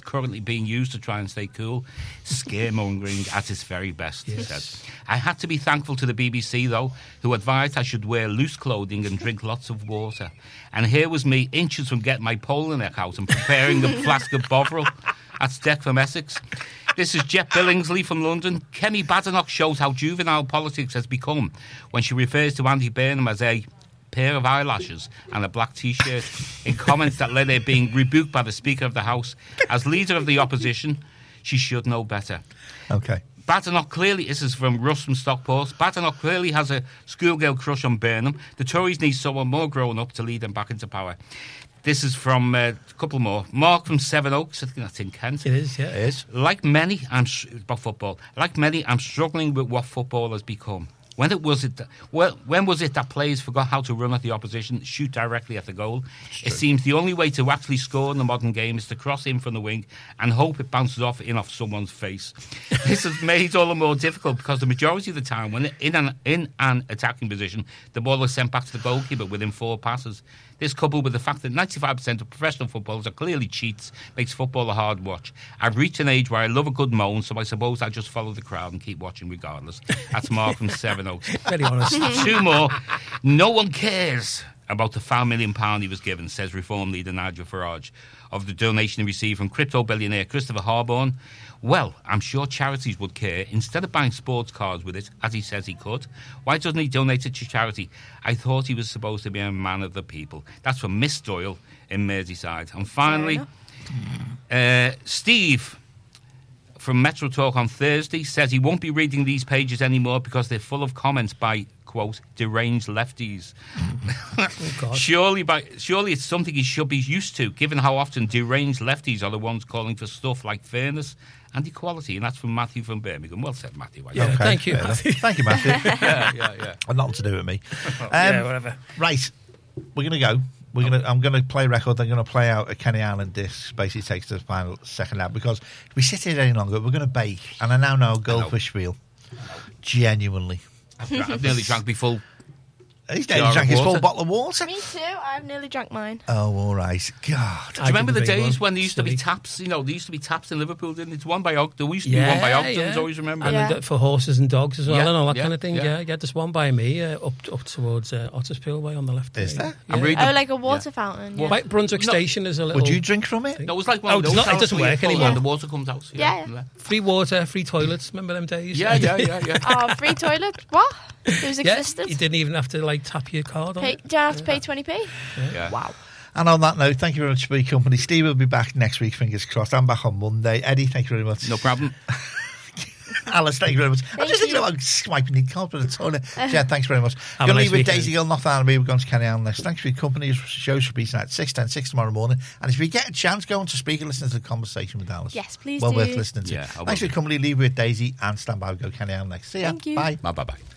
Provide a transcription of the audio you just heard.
currently being used to try and stay cool. Scaremongering at its very best, he said. I had to be thankful to the BBC, though, who advised I should wear loose clothing and drink lots of water. And here was me, inches from getting my polling neck out and preparing the flask of Bovril. That's Deck from Essex. This is Jet Billingsley from London. Kemi Badenoch shows how juvenile politics has become when she refers to Andy Burnham as a pair of eyelashes and a black T-shirt in comments that led her being rebuked by the Speaker of the House. As leader of the opposition, she should know better. Okay. Badenoch clearly, this is from Russ from Stockport, Badenoch clearly has a schoolgirl crush on Burnham. The Tories need someone more grown up to lead them back into power. This is from a couple more. Mark from Sevenoaks, I think that's in Kent. It is, yeah, it is. Like many, about football. Like many, I'm struggling with what football has become. When was it that players forgot how to run at the opposition, shoot directly at the goal? It seems the only way to actually score in the modern game is to cross in from the wing and hope it bounces off someone's face. This is made all the more difficult because the majority of the time, when in an attacking position, the ball is sent back to the goalkeeper within 4 passes. This, coupled with the fact that 95% of professional footballers are clearly cheats, makes football a hard watch. I've reached an age where I love a good moan, so I suppose I'll just follow the crowd and keep watching regardless. That's Mark from Sevenoaks. Very honest. 2 more. No one cares about the £5 million he was given, says Reform leader Nigel Farage, of the donation he received from crypto billionaire Christopher Harborne. Well, I'm sure charities would care. Instead of buying sports cars with it, as he says he could, why doesn't he donate it to charity? I thought he was supposed to be a man of the people. That's from Miss Doyle in Merseyside. And finally, Steve from Metro Talk on Thursday says he won't be reading these pages anymore because they're full of comments by, quote, deranged lefties. Oh, Surely it's something he should be used to, given how often deranged lefties are the ones calling for stuff like fairness and equality. And that's from Matthew from Birmingham. Well said, Matthew. Yeah, okay. Thank you, Matthew. Thank you, Matthew. yeah. Nothing to do with me. Whatever. Right, we're going to go. I'm going to play a record. I'm going to play out a Kenny Allen disc. Basically, takes the final second out because if we sit here any longer, we're going to bake. And I now know goldfish feel. Genuinely, I've nearly drank me full. He's nearly drank his full bottle of water. Me too. I've nearly drank mine. Oh, all right. God. Do you remember the days when there used to be taps? You know, there used to be taps in Liverpool, didn't it? It's one by Ogden. We used to be one by Ogden's, always remember. And for horses and dogs as well, and all that kind of thing. Yeah, there's one by me up towards Otterspool way on the left. Is there? Like a water fountain. Well, Brunswick Station is a little. Would you drink from it? No, it was like one of those. It doesn't work anymore. The water comes out. Yeah. Free water, free toilets. Remember them days? Yeah. Oh, free toilet? What? Those existed? You didn't even have to tap your card on it. You don't have to pay 20p? Yeah. Wow. And on that note, thank you very much for your company. Steve will be back next week, fingers crossed. I'm back on Monday. Eddie, thank you very much. No problem. Alice, thank you very much. I'm just thinking about swiping the card with the toilet. Jed, thanks very much. Going to leave with Daisy Gill, North Ireland. We're going to Kenny Allen next. Thanks for your company. Show's repeating at 6:10 tomorrow morning. And if you get a chance, go on to speak and listen to the conversation with Alice. Yes, please well do. Worth listening to. Thanks for your company. Leave with Daisy and stand by. We'll go Kenny Allen next. See ya. Thank you. Bye. Bye.